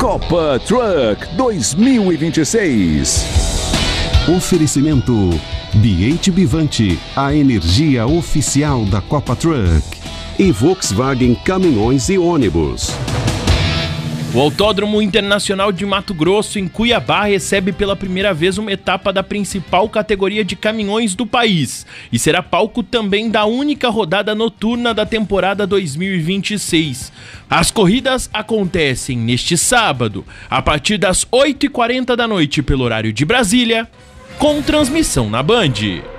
Copa Truck 2026. Oferecimento BH Bivante, a energia oficial da Copa Truck. E Volkswagen Caminhões e Ônibus. O Autódromo Internacional de Mato Grosso, em Cuiabá, recebe pela primeira vez uma etapa da principal categoria de caminhões do país e será palco também da única rodada noturna da temporada 2026. As corridas acontecem neste sábado, a partir das 8h40 da noite pelo horário de Brasília, com transmissão na Band.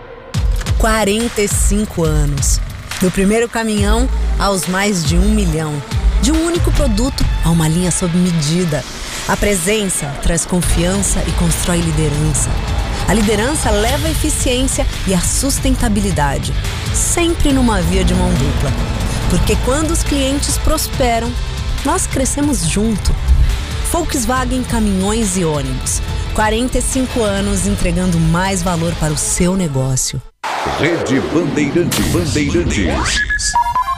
45 anos. Do primeiro caminhão aos mais de 1 milhão. De um único produto a uma linha sob medida. A presença traz confiança e constrói liderança. A liderança leva a eficiência e a sustentabilidade, sempre numa via de mão dupla. Porque quando os clientes prosperam, nós crescemos junto. Volkswagen Caminhões e Ônibus. 45 anos entregando mais valor para o seu negócio. Rede Bandeirantes.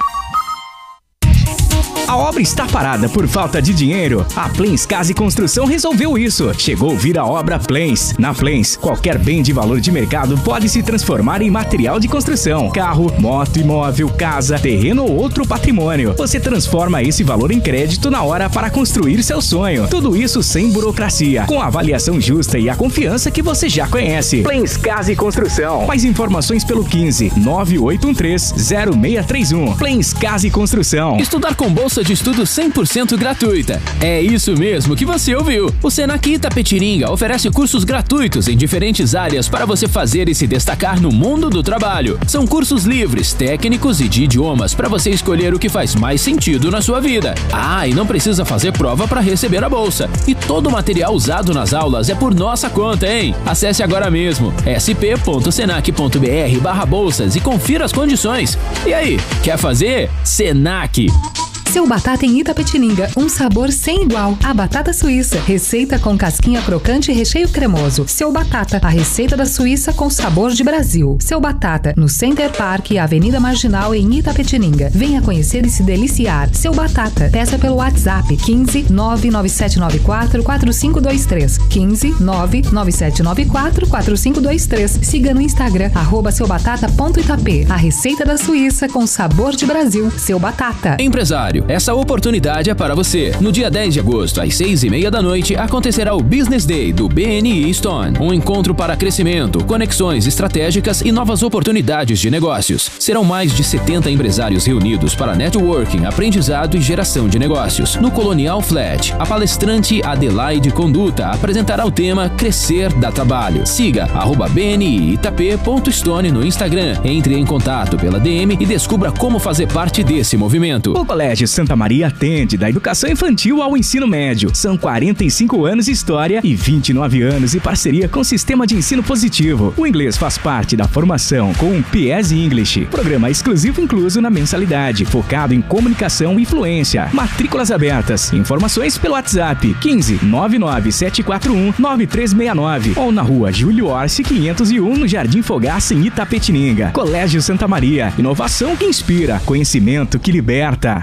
A obra está parada por falta de dinheiro? A Plens Casa e Construção resolveu isso. Chegou vir a obra Plens. Na Plens, qualquer bem de valor de mercado pode se transformar em material de construção. Carro, moto, imóvel, casa, terreno ou outro patrimônio. Você transforma esse valor em crédito na hora para construir seu sonho. Tudo isso sem burocracia, com a avaliação justa e a confiança que você já conhece. Plens Casa e Construção. Mais informações pelo 15 9813-0631. Plens Casa e Construção. Estudar com bolsa de estudo 100% gratuita. É isso mesmo que você ouviu. O Senac Itapetininga oferece cursos gratuitos em diferentes áreas para você fazer e se destacar no mundo do trabalho. São cursos livres, técnicos e de idiomas para você escolher o que faz mais sentido na sua vida. Ah, e não precisa fazer prova para receber a bolsa. E todo o material usado nas aulas é por nossa conta, hein? Acesse agora mesmo sp.senac.br/bolsas e confira as condições. E aí, quer fazer? Senac. Seu Batata em Itapetininga, um sabor sem igual. A batata suíça, receita com casquinha crocante e recheio cremoso. Seu Batata, a receita da Suíça com sabor de Brasil. Seu Batata, no Center Park, Avenida Marginal em Itapetininga. Venha conhecer e se deliciar. Seu Batata, peça pelo WhatsApp 15 99794 4523. 15 99794 4523. Siga no Instagram, @seubatata.itap. A receita da Suíça com sabor de Brasil. Seu Batata. Empresário, essa oportunidade é para você. No dia 10 de agosto, às 6h30 da noite, acontecerá o Business Day do BNI Stone. Um encontro para crescimento, conexões estratégicas e novas oportunidades de negócios. Serão mais de 70 empresários reunidos para networking, aprendizado e geração de negócios. No Colonial Flat, a palestrante Adelaide Conduta apresentará o tema Crescer dá Trabalho. Siga @bniitap.stone no Instagram. Entre em contato pela DM e descubra como fazer parte desse movimento. O Colégio Santa Maria atende da educação infantil ao ensino médio. São 45 anos de história e 29 anos de parceria com o sistema de ensino positivo. O inglês faz parte da formação com o PS English, programa exclusivo incluso na mensalidade, focado em comunicação e fluência. Matrículas abertas. Informações pelo WhatsApp 15 99741 9369 ou na rua Júlio Orsi 501 no Jardim Fogaça em Itapetininga. Colégio Santa Maria, inovação que inspira, conhecimento que liberta.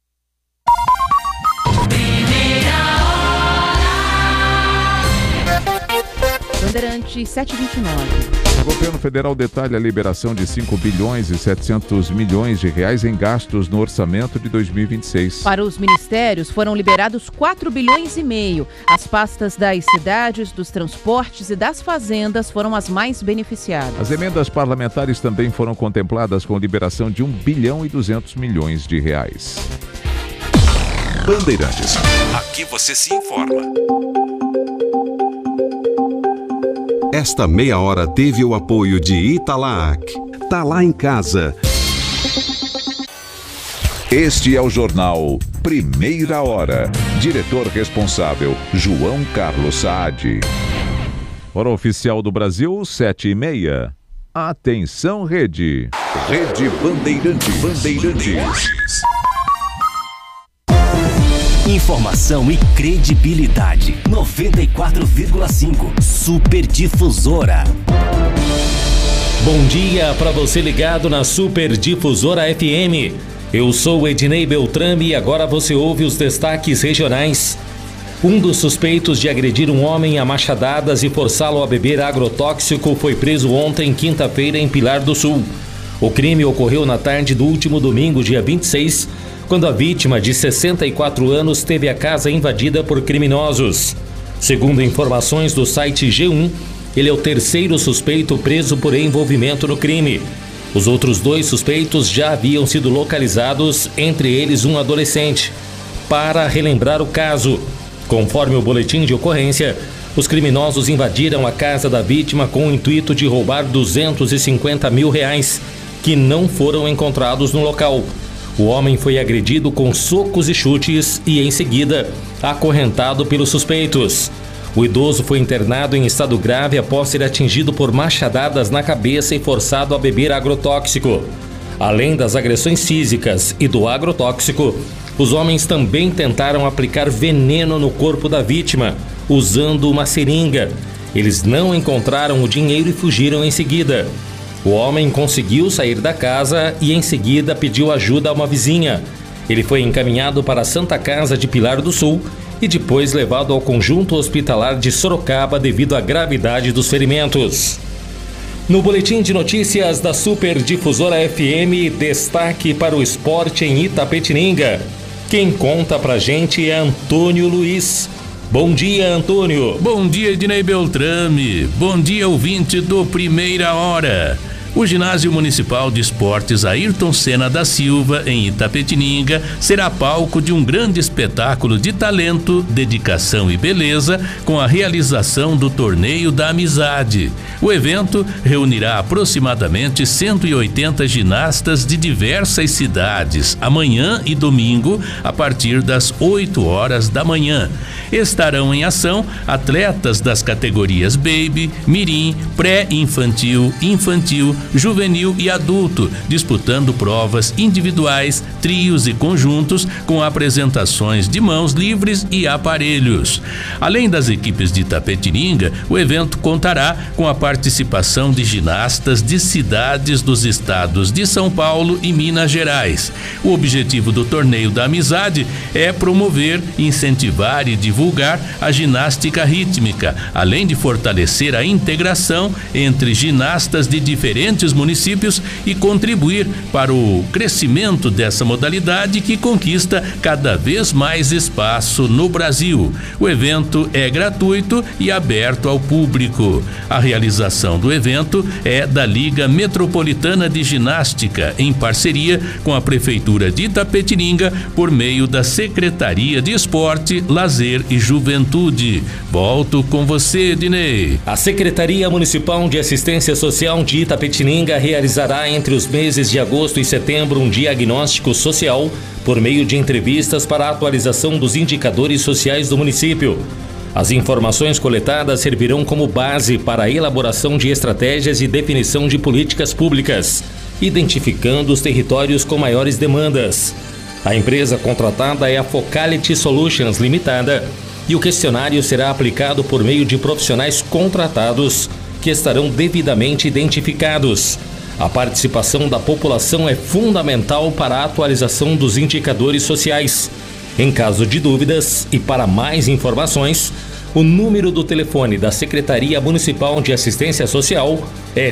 Bandeirantes 729. O governo federal detalha a liberação de 5 bilhões e 700 milhões de reais em gastos no orçamento de 2026. Para os ministérios foram liberados 4 bilhões e meio. As pastas das cidades, dos transportes e das fazendas foram as mais beneficiadas. As emendas parlamentares também foram contempladas com liberação de 1 bilhão e 200 milhões de reais. Bandeirantes. Aqui você se informa. Esta meia hora teve o apoio de Italac. Tá lá em casa. Este é o jornal Primeira Hora. Diretor responsável, João Carlos Saad. Hora oficial do Brasil, 7h30. Atenção, Rede. Rede Bandeirantes. Informação e credibilidade. 94,5. Super Difusora. Bom dia para você ligado na Super Difusora FM. Eu sou Ednei Beltrame e agora você ouve os destaques regionais. Um dos suspeitos de agredir um homem a machadadas e forçá-lo a beber agrotóxico foi preso ontem, quinta-feira, em Pilar do Sul. O crime ocorreu na tarde do último domingo, dia 26, quando a vítima, de 64 anos, teve a casa invadida por criminosos. Segundo informações do site G1, ele é o terceiro suspeito preso por envolvimento no crime. Os outros 2 suspeitos já haviam sido localizados, entre eles um adolescente. Para relembrar o caso, conforme o boletim de ocorrência, os criminosos invadiram a casa da vítima com o intuito de roubar R$250 mil, que não foram encontrados no local. O homem foi agredido com socos e chutes e, em seguida, acorrentado pelos suspeitos. O idoso foi internado em estado grave após ser atingido por machadadas na cabeça e forçado a beber agrotóxico. Além das agressões físicas e do agrotóxico, os homens também tentaram aplicar veneno no corpo da vítima, usando uma seringa. Eles não encontraram o dinheiro e fugiram em seguida. O homem conseguiu sair da casa e em seguida pediu ajuda a uma vizinha. Ele foi encaminhado para a Santa Casa de Pilar do Sul e depois levado ao Conjunto Hospitalar de Sorocaba devido à gravidade dos ferimentos. No boletim de notícias da Super Difusora FM, destaque para o esporte em Itapetininga. Quem conta pra gente é Antônio Luiz. Bom dia, Antônio. Bom dia, Ednei Beltrame. Bom dia, ouvinte do Primeira Hora. O Ginásio Municipal de Esportes Ayrton Senna da Silva, em Itapetininga, será palco de um grande espetáculo de talento, dedicação e beleza, com a realização do Torneio da Amizade. O evento reunirá aproximadamente 180 ginastas de diversas cidades, amanhã e domingo, a partir das 8 horas da manhã. Estarão em ação atletas das categorias Baby, Mirim, Pré-Infantil, Infantil, Juvenil e Adulto, disputando provas individuais, trios e conjuntos, com apresentações de mãos livres e aparelhos. Além das equipes de Itapetininga, o evento contará com a participação de ginastas de cidades dos estados de São Paulo e Minas Gerais. O objetivo do Torneio da Amizade é promover, incentivar e divulgar a ginástica rítmica, além de fortalecer a integração entre ginastas de diferentes municípios e contribuir para o crescimento dessa modalidade que conquista cada vez mais espaço no Brasil. O evento é gratuito e aberto ao público. A realização do evento é da Liga Metropolitana de Ginástica, em parceria com a Prefeitura de Itapetininga, por meio da Secretaria de Esporte, Lazer e Juventude. Volto com você, Ednei. A Secretaria Municipal de Assistência Social de Itapetininga realizará entre os meses de agosto e setembro um diagnóstico social por meio de entrevistas para a atualização dos indicadores sociais do município. As informações coletadas servirão como base para a elaboração de estratégias e definição de políticas públicas, identificando os territórios com maiores demandas. A empresa contratada é a Focality Solutions Limitada e o questionário será aplicado por meio de profissionais contratados que estarão devidamente identificados. A participação da população é fundamental para a atualização dos indicadores sociais. Em caso de dúvidas e para mais informações, o número do telefone da Secretaria Municipal de Assistência Social é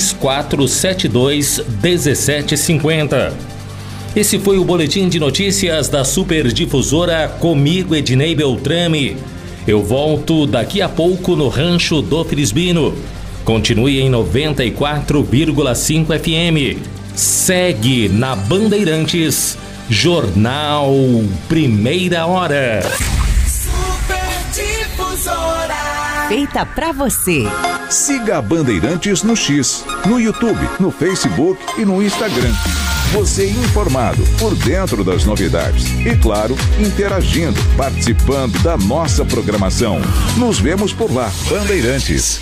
3472-1750. Esse foi o boletim de notícias da Super Difusora, comigo, Ednei Beltrame. Eu volto daqui a pouco no Rancho do Frisbino. Continue em 94,5 FM. Segue na Bandeirantes, Jornal Primeira Hora. Super Difusora. Feita pra você. Siga a Bandeirantes no X, no YouTube, no Facebook e no Instagram. Você informado, por dentro das novidades e, claro, interagindo, participando da nossa programação. Nos vemos por lá, Bandeirantes.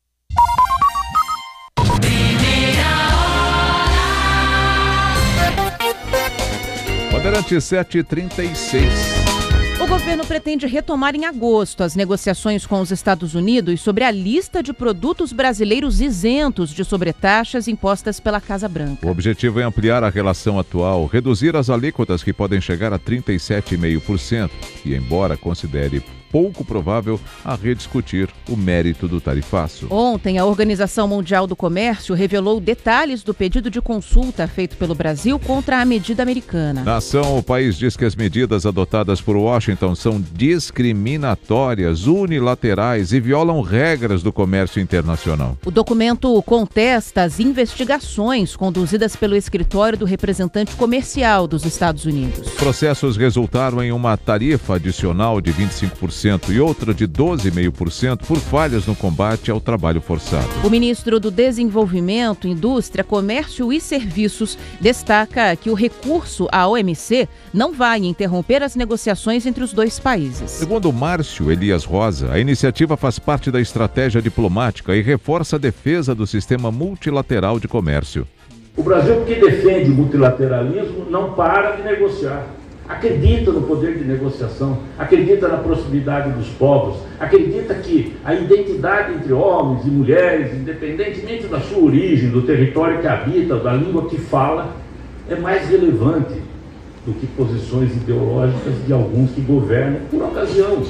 Bandeirantes 7h36. O governo pretende retomar em agosto as negociações com os Estados Unidos sobre a lista de produtos brasileiros isentos de sobretaxas impostas pela Casa Branca. O objetivo é ampliar a relação atual, reduzir as alíquotas que podem chegar a 37,5%, e embora considere pouco provável a rediscutir o mérito do tarifaço. Ontem, a Organização Mundial do Comércio revelou detalhes do pedido de consulta feito pelo Brasil contra a medida americana. Na ação, o país diz que as medidas adotadas por Washington são discriminatórias, unilaterais e violam regras do comércio internacional. O documento contesta as investigações conduzidas pelo escritório do representante comercial dos Estados Unidos. Processos resultaram em uma tarifa adicional de 25% e outra de 12,5% por falhas no combate ao trabalho forçado. O ministro do Desenvolvimento, Indústria, Comércio e Serviços destaca que o recurso à OMC não vai interromper as negociações entre os dois países. Segundo Márcio Elias Rosa, a iniciativa faz parte da estratégia diplomática e reforça a defesa do sistema multilateral de comércio. O Brasil, que defende o multilateralismo, não para de negociar. Acredita no poder de negociação, acredita na proximidade dos povos, acredita que a identidade entre homens e mulheres, independentemente da sua origem, do território que habita, da língua que fala, é mais relevante do que posições ideológicas de alguns que governam por ocasião.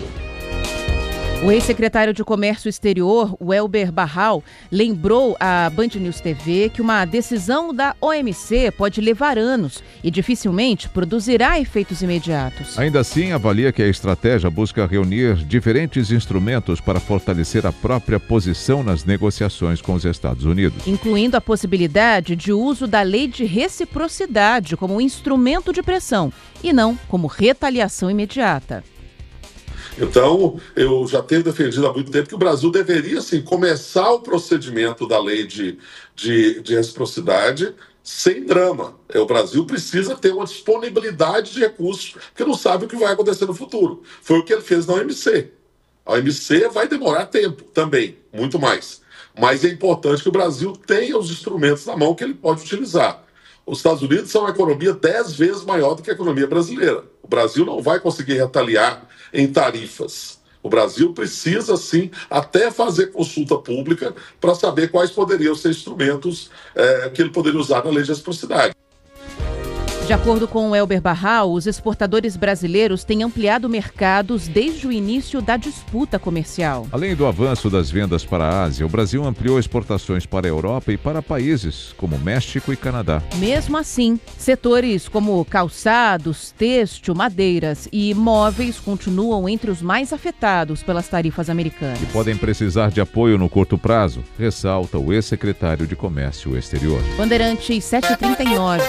O ex-secretário de Comércio Exterior, Welber Barral, lembrou à Band News TV que uma decisão da OMC pode levar anos e dificilmente produzirá efeitos imediatos. Ainda assim, avalia que a estratégia busca reunir diferentes instrumentos para fortalecer a própria posição nas negociações com os Estados Unidos, incluindo a possibilidade de uso da lei de reciprocidade como instrumento de pressão e não como retaliação imediata. Então, eu já tenho defendido há muito tempo que o Brasil deveria, sim, começar o procedimento da lei de reciprocidade sem drama. O Brasil precisa ter uma disponibilidade de recursos, porque não sabe o que vai acontecer no futuro. Foi o que ele fez na OMC. A OMC vai demorar tempo também, muito mais. Mas é importante que o Brasil tenha os instrumentos na mão que ele pode utilizar. Os Estados Unidos são uma economia 10 vezes maior do que a economia brasileira. O Brasil não vai conseguir retaliar em tarifas. O Brasil precisa, sim, até fazer consulta pública para saber quais poderiam ser instrumentos que ele poderia usar na lei de reciprocidade. De acordo com o Welber Barral, os exportadores brasileiros têm ampliado mercados desde o início da disputa comercial. Além do avanço das vendas para a Ásia, o Brasil ampliou exportações para a Europa e para países como México e Canadá. Mesmo assim, setores como calçados, têxtil, madeiras e imóveis continuam entre os mais afetados pelas tarifas americanas. E podem precisar de apoio no curto prazo, ressalta o ex-secretário de Comércio Exterior. Bandeirantes 739.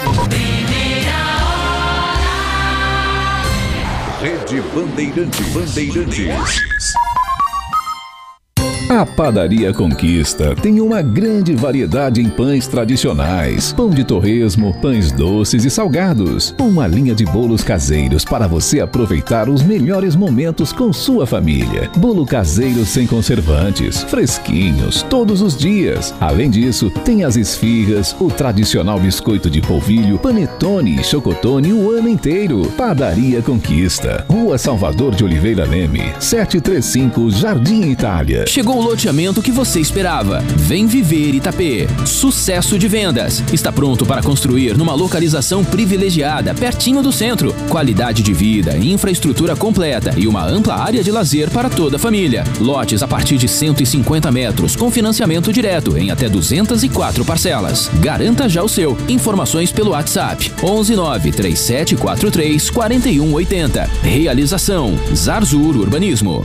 Rede Bandeirantes. A Padaria Conquista tem uma grande variedade em pães tradicionais, pão de torresmo, pães doces e salgados. Uma linha de bolos caseiros para você aproveitar os melhores momentos com sua família. Bolo caseiro sem conservantes, fresquinhos, todos os dias. Além disso, tem as esfirras, o tradicional biscoito de polvilho, panetone e chocotone o ano inteiro. Padaria Conquista, Rua Salvador de Oliveira Leme, 735, Jardim Itália. Chegou o loteamento que você esperava. Vem viver Itapê. Sucesso de vendas. Está pronto para construir numa localização privilegiada, pertinho do centro. Qualidade de vida, infraestrutura completa e uma ampla área de lazer para toda a família. Lotes a partir de 150 metros, com financiamento direto em até 204 parcelas. Garanta já o seu. Informações pelo WhatsApp 11937434180. Realização Zarzur Urbanismo.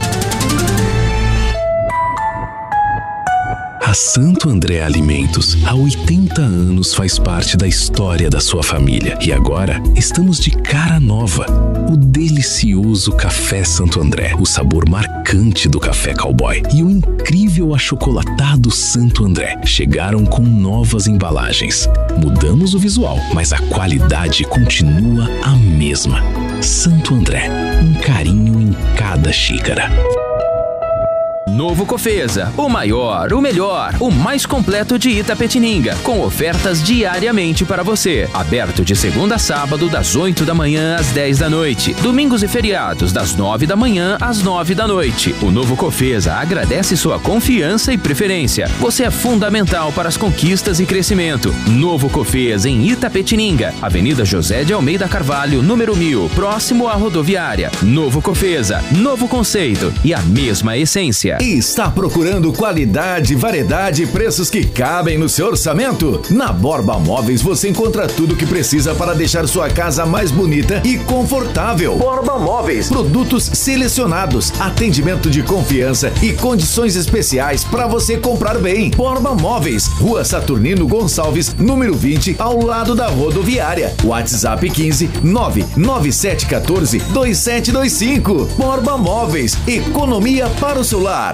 A Santo André Alimentos, há 80 anos faz parte da história da sua família. E agora, estamos de cara nova. O delicioso Café Santo André, o sabor marcante do café cowboy e o incrível achocolatado Santo André chegaram com novas embalagens. Mudamos o visual, mas a qualidade continua a mesma. Santo André, um carinho em cada xícara. Novo Cofesa, o maior, o melhor, o mais completo de Itapetininga, com ofertas diariamente para você. Aberto de segunda a sábado, das 8 da manhã às 10 da noite. Domingos e feriados, das 9 da manhã às 9 da noite. O Novo Cofesa agradece sua confiança e preferência. Você é fundamental para as conquistas e crescimento. Novo Cofesa em Itapetininga, Avenida José de Almeida Carvalho, número 1000, próximo à rodoviária. Novo Cofesa, novo conceito e a mesma essência. E está procurando qualidade, variedade e preços que cabem no seu orçamento? Na Borba Móveis você encontra tudo o que precisa para deixar sua casa mais bonita e confortável. Borba Móveis, produtos selecionados, atendimento de confiança e condições especiais para você comprar bem. Borba Móveis, Rua Saturnino Gonçalves, número 20, ao lado da rodoviária. WhatsApp 15 99714 2725. Borba Móveis, economia para o seu lar.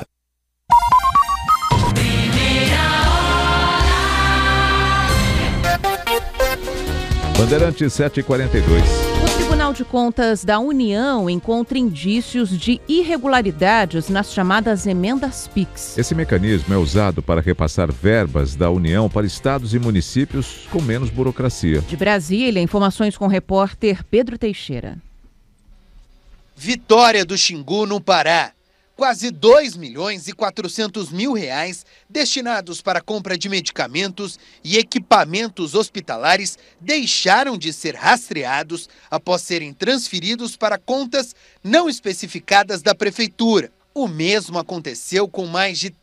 Bandeirantes 742. O Tribunal de Contas da União encontra indícios de irregularidades nas chamadas emendas PIX. Esse mecanismo é usado para repassar verbas da União para estados e municípios com menos burocracia. De Brasília, informações com o repórter Pedro Teixeira. Vitória do Xingu, no Pará. Quase 2.400.000 reais destinados para a compra de medicamentos e equipamentos hospitalares deixaram de ser rastreados após serem transferidos para contas não especificadas da Prefeitura. O mesmo aconteceu com mais de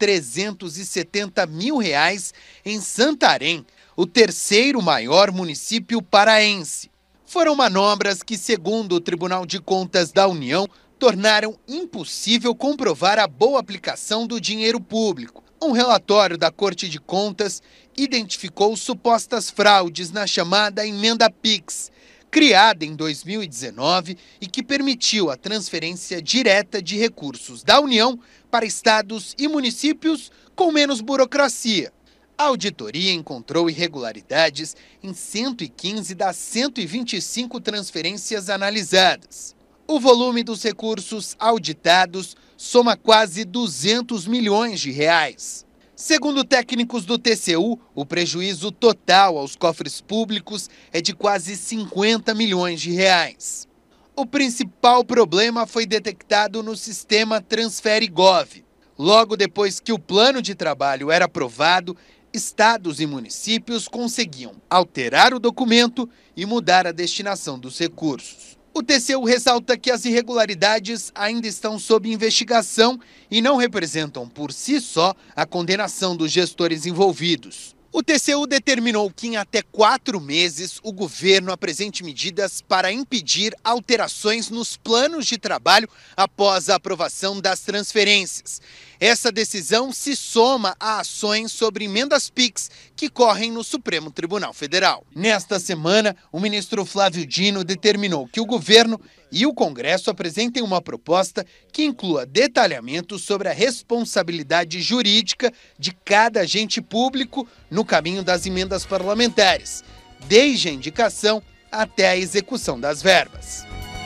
370 mil reais em Santarém, o terceiro maior município paraense. Foram manobras que, segundo o Tribunal de Contas da União, tornaram impossível comprovar a boa aplicação do dinheiro público. Um relatório da Corte de Contas identificou supostas fraudes na chamada emenda PIX, criada em 2019 e que permitiu a transferência direta de recursos da União para estados e municípios com menos burocracia. A auditoria encontrou irregularidades em 115 das 125 transferências analisadas. O volume dos recursos auditados soma quase 200 milhões de reais. Segundo técnicos do TCU, o prejuízo total aos cofres públicos é de quase 50 milhões de reais. O principal problema foi detectado no sistema Transfere-Gov. Logo depois que o plano de trabalho era aprovado, estados e municípios conseguiam alterar o documento e mudar a destinação dos recursos. O TCU ressalta que as irregularidades ainda estão sob investigação e não representam por si só a condenação dos gestores envolvidos. O TCU determinou que em até 4 meses o governo apresente medidas para impedir alterações nos planos de trabalho após a aprovação das transferências. Essa decisão se soma a ações sobre emendas PIX que correm no Supremo Tribunal Federal. Nesta semana, o ministro Flávio Dino determinou que o governo e o Congresso apresentem uma proposta que inclua detalhamentos sobre a responsabilidade jurídica de cada agente público no caminho das emendas parlamentares, desde a indicação até a execução das verbas.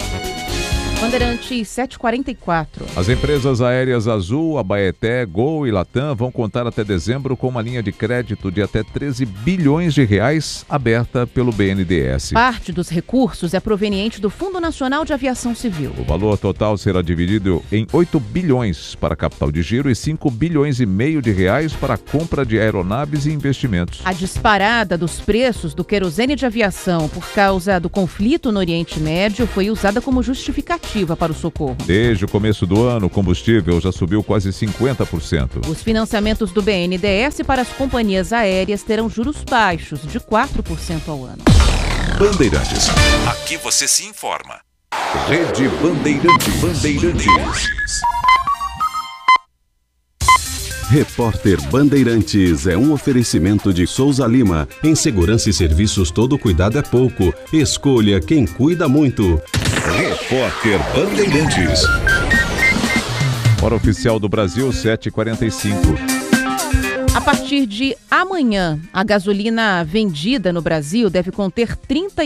Bandeirantes 744. As empresas aéreas Azul, Abaeté, Gol e Latam vão contar até dezembro com uma linha de crédito de até 13 bilhões de reais aberta pelo BNDES. Parte dos recursos é proveniente do Fundo Nacional de Aviação Civil. O valor total será dividido em 8 bilhões para capital de giro e 5 bilhões e meio de reais para a compra de aeronaves e investimentos. A disparada dos preços do querosene de aviação por causa do conflito no Oriente Médio foi usada como justificativa para o socorro. Desde o começo do ano, o combustível já subiu quase 50%. Os financiamentos do BNDES para as companhias aéreas terão juros baixos, de 4% ao ano. Bandeirantes. Aqui você se informa. Rede Bandeirantes. Repórter Bandeirantes é um oferecimento de Souza Lima. Em segurança e serviços, todo cuidado é pouco. Escolha quem cuida muito. Repórter Bandeirantes. Hora oficial do Brasil, 7h45. A partir de amanhã, a gasolina vendida no Brasil deve conter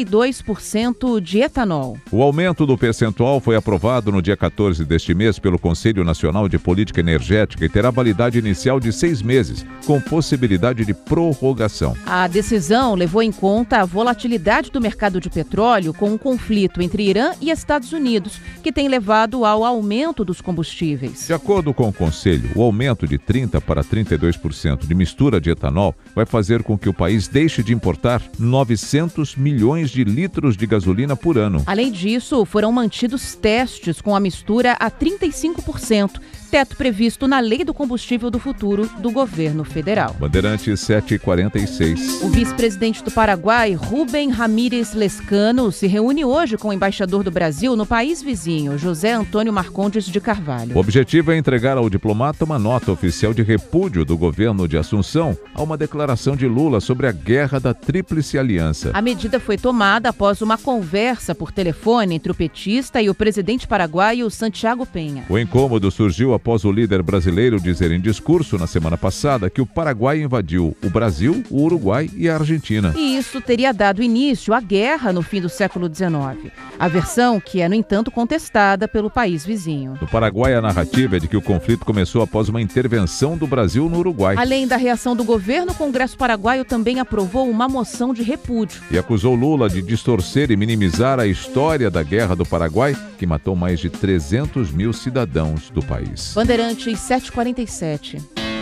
32% de etanol. O aumento do percentual foi aprovado no dia 14 deste mês pelo Conselho Nacional de Política Energética e terá validade inicial de 6 meses, com possibilidade de prorrogação. A decisão levou em conta a volatilidade do mercado de petróleo com o conflito entre Irã e Estados Unidos, que tem levado ao aumento dos combustíveis. De acordo com o Conselho, o aumento de 30% para 32% de mistura de etanol vai fazer com que o país deixe de importar 900 milhões de litros de gasolina por ano. Além disso, foram mantidos testes com a mistura a 35%, teto previsto na Lei do Combustível do Futuro do governo federal. Bandeirantes 746. O vice-presidente do Paraguai, Rubem Ramírez Lescano, se reúne hoje com o embaixador do Brasil no país vizinho, José Antônio Marcondes de Carvalho. O objetivo é entregar ao diplomata uma nota oficial de repúdio do governo de Assunção a uma declaração de Lula sobre a guerra da Tríplice Aliança. A medida foi tomada após uma conversa por telefone entre o petista e o presidente paraguaio Santiago Penha. O incômodo surgiu após o líder brasileiro dizer em discurso na semana passada que o Paraguai invadiu o Brasil, o Uruguai e a Argentina. E isso teria dado início à guerra no fim do século XIX. A versão que é, no entanto, contestada pelo país vizinho. No Paraguai, a narrativa é de que o conflito começou após uma intervenção do Brasil no Uruguai. Além da reação do governo, o Congresso paraguaio também aprovou uma moção de repúdio. E acusou Lula de distorcer e minimizar a história da Guerra do Paraguai, que matou mais de 300 mil cidadãos do país. Bandeirantes 747.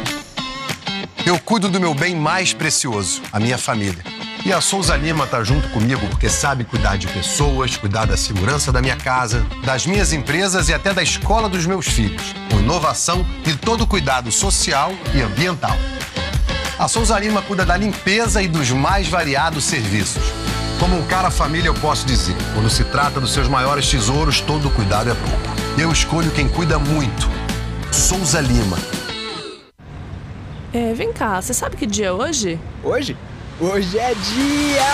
Eu cuido do meu bem mais precioso, a minha família. E a Souza Lima está junto comigo porque sabe cuidar de pessoas, cuidar da segurança da minha casa, das minhas empresas e até da escola dos meus filhos, com inovação e todo cuidado social e ambiental. A Souza Lima cuida da limpeza e dos mais variados serviços. Como um cara família, eu posso dizer, quando se trata dos seus maiores tesouros, todo cuidado é pouco. Eu escolho quem cuida muito. Souza Lima. Vem cá, você sabe que dia é hoje? Hoje? Hoje é dia